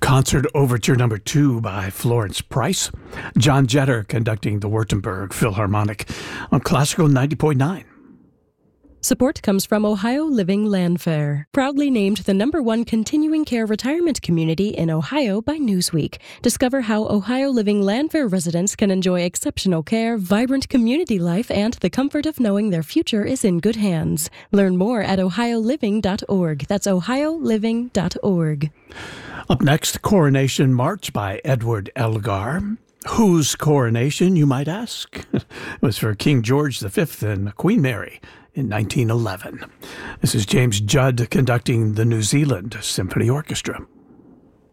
Concert Overture Number 2 by Florence Price. John Jetter conducting the Württemberg Philharmonic on Classical 90.9. Support comes from Ohio Living Landfair, proudly named the #1 continuing care retirement community in Ohio by Newsweek. Discover how Ohio Living Landfair residents can enjoy exceptional care, vibrant community life, and the comfort of knowing their future is in good hands. Learn more at ohioliving.org. That's ohioliving.org. Up next, Coronation March by Edward Elgar. Whose coronation, you might ask? It was for King George V and Queen Mary in 1911. This is James Judd conducting the New Zealand Symphony Orchestra.